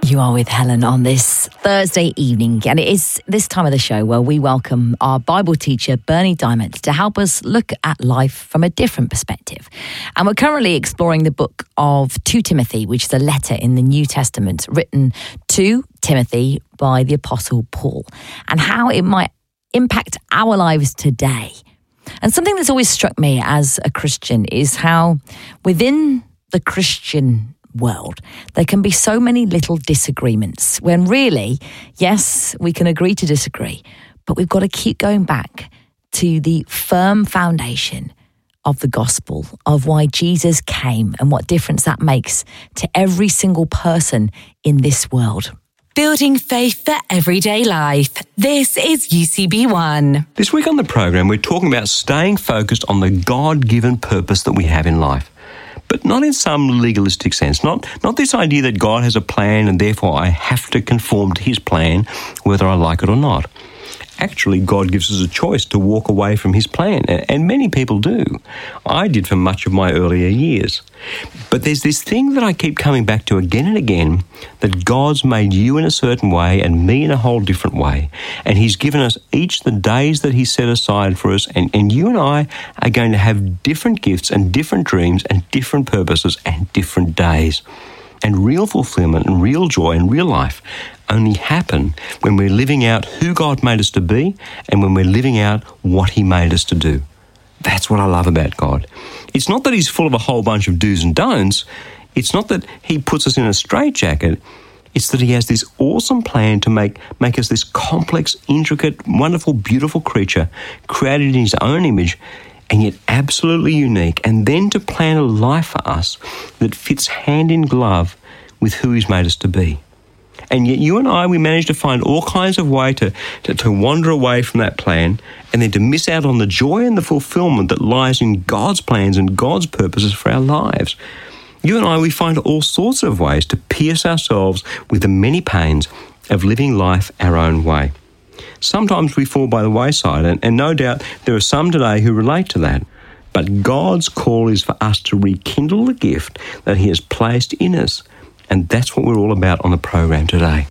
You are with Helen on this Thursday evening, and it is this time of the show where we welcome our Bible teacher, Bernie Diamond, to help us look at life from a different perspective. And we're currently exploring the book of 2 Timothy, which is a letter in the New Testament written to Timothy by the Apostle Paul, and how it might impact our lives today. And something that's always struck me as a Christian is how within the Christian world, there can be so many little disagreements when really, yes, we can agree to disagree, but we've got to keep going back to the firm foundation of the gospel, of why Jesus came and what difference that makes to every single person in this world. Building faith for everyday life. This is UCB One. This week on the program, we're talking about staying focused on the God-given purpose that we have in life. But not in some legalistic sense, not this idea that God has a plan and therefore I have to conform to his plan whether I like it or not. Actually, God gives us a choice to walk away from his plan, and many people do. I did for much of my earlier years. But there's this thing that I keep coming back to again and again, that God's made you in a certain way and me in a whole different way. And he's given us each the days that he set aside for us, and you and I are going to have different gifts and different dreams and different purposes and different days. And real fulfillment and real joy and real life only happen when we're living out who God made us to be and when we're living out what he made us to do. That's what I love about God. It's not that he's full of a whole bunch of do's and don'ts. It's not that he puts us in a straitjacket. It's that he has this awesome plan to make us this complex, intricate, wonderful, beautiful creature created in his own image and yet absolutely unique, and then to plan a life for us that fits hand in glove with who he's made us to be. And yet you and I, we manage to find all kinds of way to wander away from that plan and then to miss out on the joy and the fulfillment that lies in God's plans and God's purposes for our lives. You and I, we find all sorts of ways to pierce ourselves with the many pains of living life our own way. Sometimes we fall by the wayside, and no doubt there are some today who relate to that. But God's call is for us to rekindle the gift that he has placed in us. And that's what we're all about on the program today.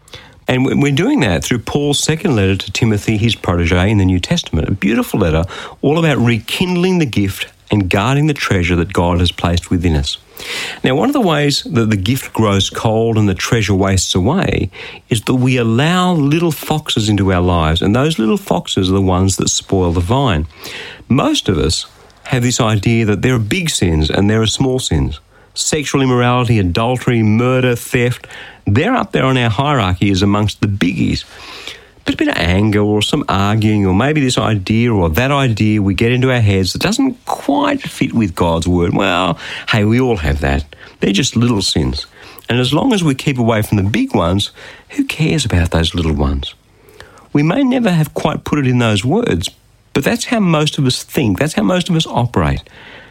And we're doing that through Paul's second letter to Timothy, his protege in the New Testament. A beautiful letter all about rekindling the gift and guarding the treasure that God has placed within us. Now, one of the ways that the gift grows cold and the treasure wastes away is that we allow little foxes into our lives, and those little foxes are the ones that spoil the vine. Most of us have this idea that there are big sins and there are small sins. Sexual immorality, adultery, murder, theft, they're up there on our hierarchy as amongst the biggies. But a bit of anger or some arguing or maybe this idea or that idea we get into our heads that doesn't quite fit with God's word. Well, hey, we all have that. They're just little sins. And as long as we keep away from the big ones, who cares about those little ones? We may never have quite put it in those words, but that's how most of us think. That's how most of us operate.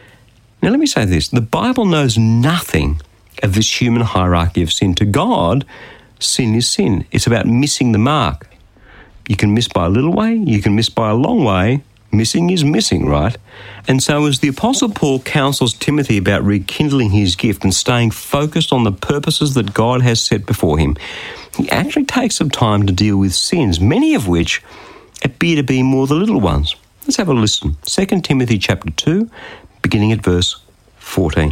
Now, let me say this. The Bible knows nothing of this human hierarchy of sin. To God, sin is sin. It's about missing the mark. You can miss by a little way, you can miss by a long way. Missing is missing, right? And so as the Apostle Paul counsels Timothy about rekindling his gift and staying focused on the purposes that God has set before him, he actually takes some time to deal with sins, many of which appear to be more the little ones. Let's have a listen. 2 Timothy chapter 2, beginning at verse 14.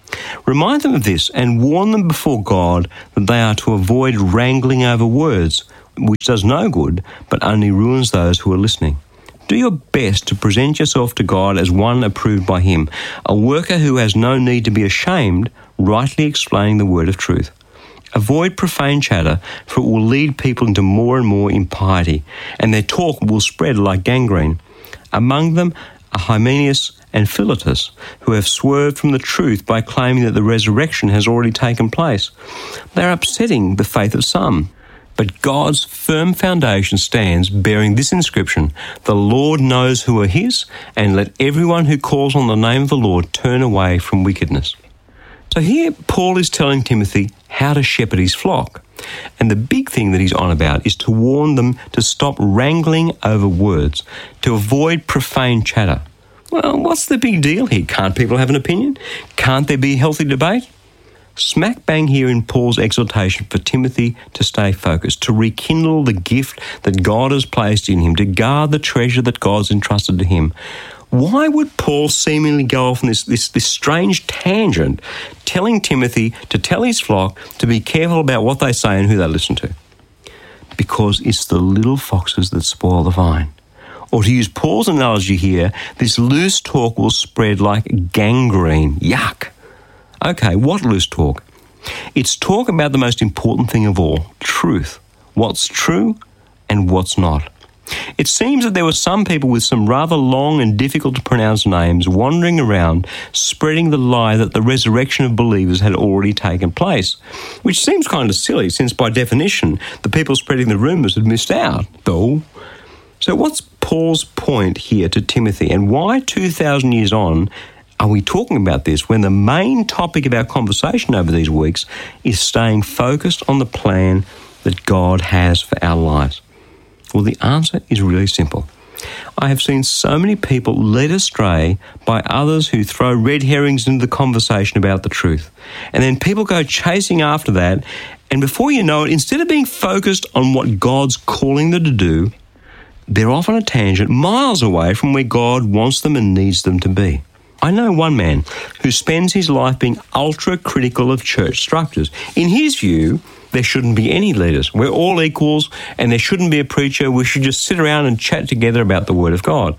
Remind them of this and warn them before God that they are to avoid wrangling over words, which does no good, but only ruins those who are listening. Do your best to present yourself to God as one approved by him, a worker who has no need to be ashamed, rightly explaining the word of truth. Avoid profane chatter, for it will lead people into more and more impiety, and their talk will spread like gangrene. Among them are Hymenaeus and Philetus, who have swerved from the truth by claiming that the resurrection has already taken place. They are upsetting the faith of some. But God's firm foundation stands, bearing this inscription: "The Lord knows who are his, and let everyone who calls on the name of the Lord turn away from wickedness." So here Paul is telling Timothy how to shepherd his flock. And the big thing that he's on about is to warn them to stop wrangling over words, to avoid profane chatter. Well, what's the big deal here? Can't people have an opinion? Can't there be healthy debate? Smack bang here in Paul's exhortation for Timothy to stay focused, to rekindle the gift that God has placed in him, to guard the treasure that God's entrusted to him. Why would Paul seemingly go off on this strange tangent, telling Timothy to tell his flock to be careful about what they say and who they listen to? Because it's the little foxes that spoil the vine. Or to use Paul's analogy here, this loose talk will spread like gangrene. Yuck. Okay, what loose talk? It's talk about the most important thing of all, truth. What's true and what's not. It seems that there were some people with some rather long and difficult to pronounce names wandering around spreading the lie that the resurrection of believers had already taken place, which seems kind of silly since by definition the people spreading the rumours had missed out, though. So what's Paul's point here to Timothy, and why 2,000 years on are we talking about this when the main topic of our conversation over these weeks is staying focused on the plan that God has for our lives? Well, the answer is really simple. I have seen so many people led astray by others who throw red herrings into the conversation about the truth. And then people go chasing after that, and before you know it, instead of being focused on what God's calling them to do, they're off on a tangent miles away from where God wants them and needs them to be. I know one man who spends his life being ultra-critical of church structures. In his view, there shouldn't be any leaders. We're all equals and there shouldn't be a preacher. We should just sit around and chat together about the Word of God.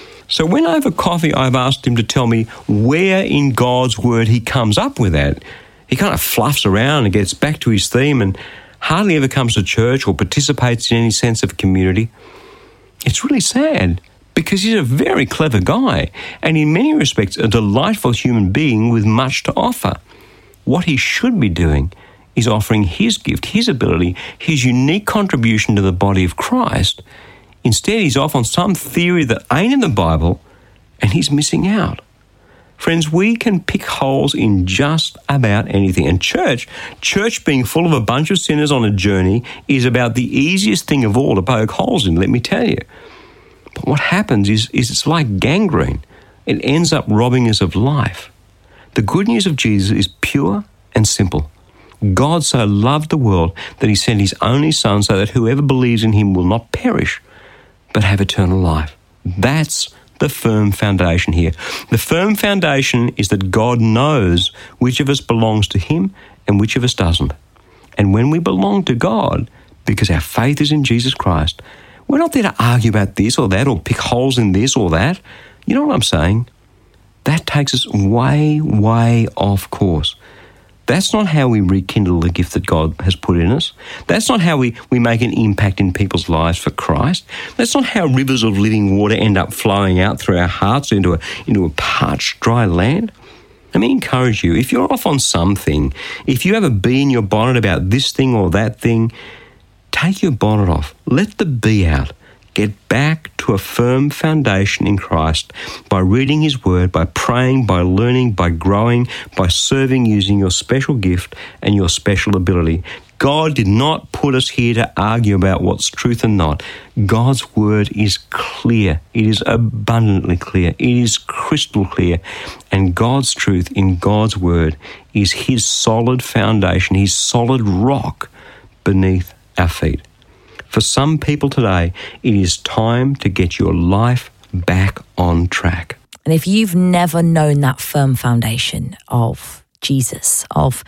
So when over coffee I've asked him to tell me where in God's Word he comes up with that, he kind of fluffs around and gets back to his theme and hardly ever comes to church or participates in any sense of community. It's really sad, because he's a very clever guy and in many respects a delightful human being with much to offer. What he should be doing is offering his gift, his ability, his unique contribution to the body of Christ. Instead, he's off on some theory that ain't in the Bible and he's missing out. Friends, we can pick holes in just about anything. And church being full of a bunch of sinners on a journey is about the easiest thing of all to poke holes in, let me tell you. But what happens is it's like gangrene. It ends up robbing us of life. The good news of Jesus is pure and simple. God so loved the world that he sent his only Son so that whoever believes in him will not perish, but have eternal life. That's the firm foundation here. The firm foundation is that God knows which of us belongs to him and which of us doesn't. And when we belong to God, because our faith is in Jesus Christ, we're not there to argue about this or that or pick holes in this or that. You know what I'm saying? That takes us way, way off course. That's not how we rekindle the gift that God has put in us. That's not how we make an impact in people's lives for Christ. That's not how rivers of living water end up flowing out through our hearts into a parched, dry land. Let me encourage you, if you're off on something, if you have a bee in your bonnet about this thing or that thing, take your bonnet off. Let the bee out. Get back to a firm foundation in Christ by reading his word, by praying, by learning, by growing, by serving using your special gift and your special ability. God did not put us here to argue about what's truth and not. God's word is clear. It is abundantly clear. It is crystal clear. And God's truth in God's word is his solid foundation, his solid rock beneath our feet. For some people today, it is time to get your life back on track. And if you've never known that firm foundation of Jesus, of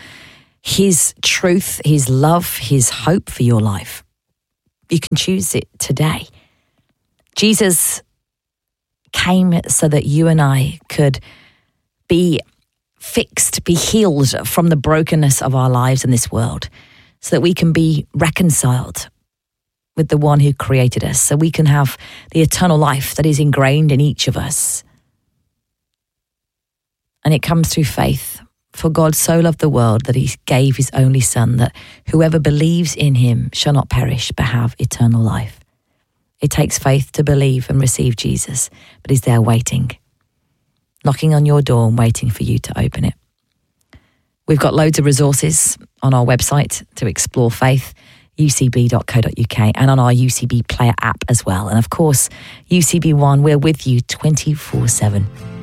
his truth, his love, his hope for your life, you can choose it today. Jesus came so that you and I could be fixed, be healed from the brokenness of our lives in this world, so that we can be reconciled with the one who created us, so we can have the eternal life that is ingrained in each of us. And it comes through faith. For God so loved the world that he gave his only Son, that whoever believes in him shall not perish but have eternal life. It takes faith to believe and receive Jesus, but he's there waiting, knocking on your door and waiting for you to open it. We've got loads of resources on our website to explore faith, ucb.co.uk, and on our UCB Player app as well. And of course, UCB One, we're with you 24/7.